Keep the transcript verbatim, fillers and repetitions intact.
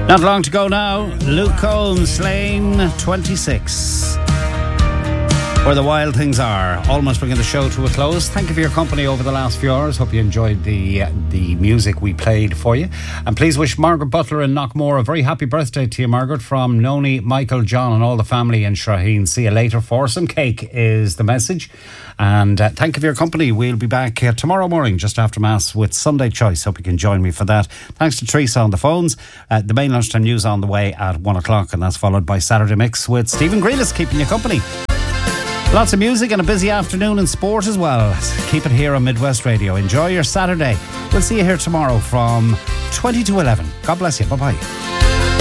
Not long to go now. Luke Combs, Lane twenty-six. Where the wild things are. Almost bringing the show to a close. Thank you for your company over the last few hours. Hope you enjoyed the uh, the music we played for you. And please wish Margaret Butler in Knockmore a very happy birthday to you, Margaret, from Noni, Michael, John and all the family in Shaheen. See you later. For some cake is the message. And uh, thank you for your company. We'll be back uh, tomorrow morning just after Mass with Sunday Choice. Hope you can join me for that. Thanks to Teresa on the phones. Uh, the main lunchtime news on the way at one o'clock, and that's followed by Saturday Mix with Stephen Grealis keeping you company. Lots of music and a busy afternoon in sport as well. Keep it here on Midwest Radio. Enjoy your Saturday. We'll see you here tomorrow from twenty to eleven. God bless you. Bye-bye.